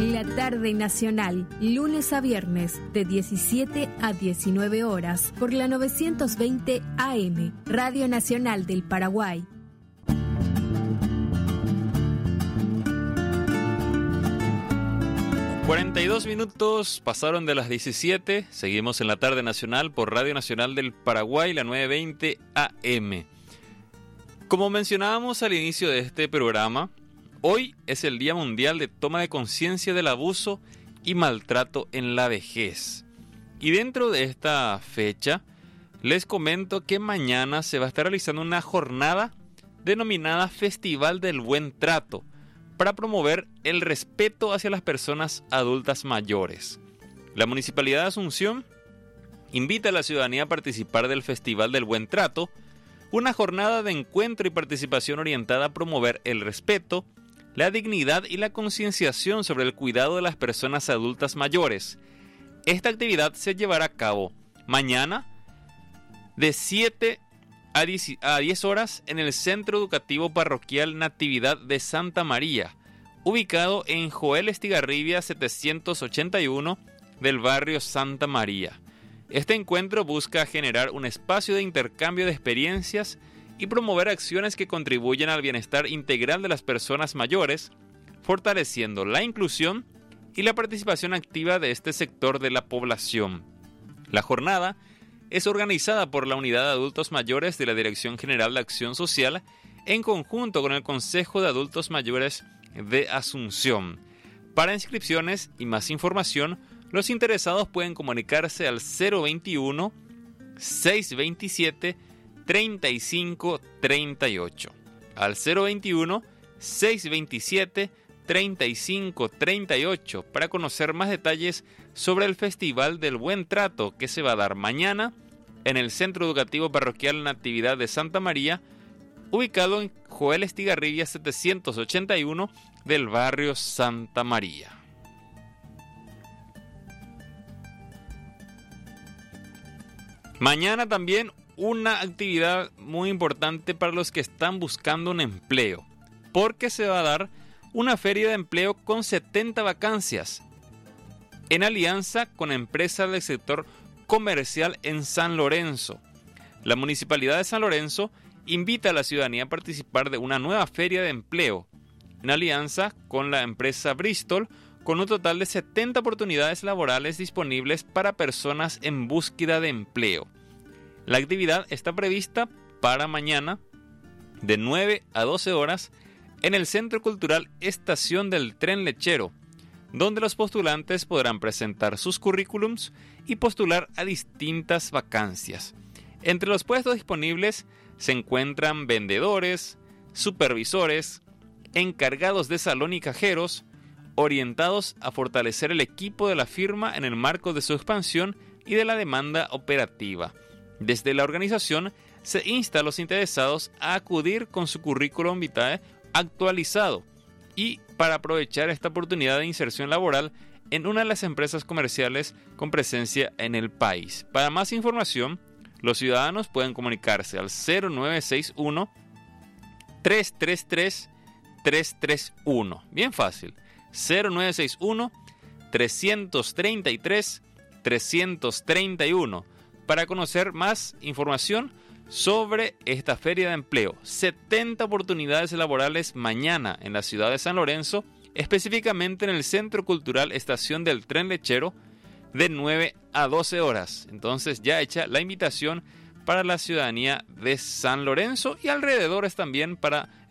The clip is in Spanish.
La tarde nacional, lunes a viernes, de 17 a 19 horas, por la 920 AM, Radio Nacional del Paraguay. ...42 pasaron de las 17... ...seguimos en la tarde nacional por Radio Nacional del Paraguay... ...la 920 AM... Como mencionábamos al inicio de este programa... ...hoy es el Día Mundial de Toma de Conciencia del Abuso... ...y Maltrato en la Vejez... Y dentro de esta fecha... ...les comento que mañana se va a estar realizando una jornada... ...denominada Festival del Buen Trato... para promover el respeto hacia las personas adultas mayores. La Municipalidad de Asunción invita a la ciudadanía a participar del Festival del Buen Trato, una jornada de encuentro y participación orientada a promover el respeto, la dignidad y la concienciación sobre el cuidado de las personas adultas mayores. Esta actividad se llevará a cabo mañana de 7 a 10 horas en el Centro Educativo Parroquial Natividad de Santa María, ubicado en Joel Estigarribia 781 del barrio Santa María. Este encuentro busca generar un espacio de intercambio de experiencias y promover acciones que contribuyan al bienestar integral de las personas mayores, fortaleciendo la inclusión y la participación activa de este sector de la población. La jornada es organizada por la Unidad de Adultos Mayores de la Dirección General de Acción Social en conjunto con el Consejo de Adultos Mayores de Asunción. Para inscripciones y más información, los interesados pueden comunicarse al 021-627-3538. Al 021-627-3538 para conocer más detalles sobre el Festival del Buen Trato que se va a dar mañana en el Centro Educativo Parroquial Natividad de Santa María, ubicado en Joel Estigarribia 781 del barrio Santa María. Mañana también una actividad muy importante para los que están buscando un empleo, porque se va a dar una feria de empleo con 70 vacancias en alianza con empresas del sector comercial en San Lorenzo. La Municipalidad de San Lorenzo invita a la ciudadanía a participar de una nueva feria de empleo en alianza con la empresa Bristol, con un total de 70 oportunidades laborales disponibles para personas en búsqueda de empleo. La actividad está prevista para mañana de 9 a 12 horas en el Centro Cultural Estación del Tren Lechero, donde los postulantes podrán presentar sus currículums y postular a distintas vacancias. Entre los puestos disponibles se encuentran vendedores, supervisores, encargados de salón y cajeros, orientados a fortalecer el equipo de la firma en el marco de su expansión y de la demanda operativa. Desde la organización se insta a los interesados a acudir con su currículum vitae actualizado y para aprovechar esta oportunidad de inserción laboral en una de las empresas comerciales con presencia en el país. Para más información, los ciudadanos pueden comunicarse al 0961 333 331. Bien fácil. 0961 333 331 para conocer más información sobre esta feria de empleo. 70 oportunidades laborales mañana en la ciudad de San Lorenzo, específicamente en el Centro Cultural Estación del Tren Lechero, de 9 a 12 horas. Entonces ya hecha la invitación para la ciudadanía de San Lorenzo y alrededores también para